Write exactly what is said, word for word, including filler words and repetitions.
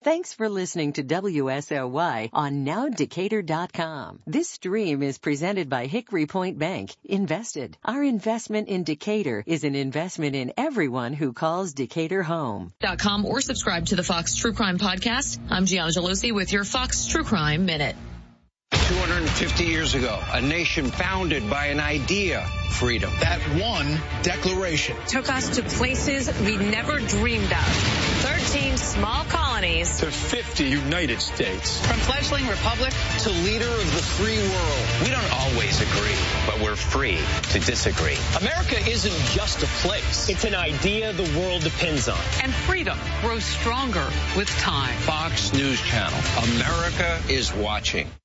Thanks for listening to W S O Y on now decatur dot com. This stream is presented by Hickory Point Bank. Invested. Our investment in Decatur is an investment in everyone who calls Decatur home. Dot com or subscribe to the Fox True Crime Podcast. I'm Gianna Gelosi with your Fox True Crime Minute. two hundred fifty years ago, a nation founded by an idea, freedom. That one declaration took us to places we never dreamed of. thirteen small colonies to fifty United States. From fledgling republic to leader of the free world. We don't always agree, but we're free to disagree. America isn't just a place. It's an idea the world depends on. And freedom grows stronger with time. Fox News Channel. America is watching.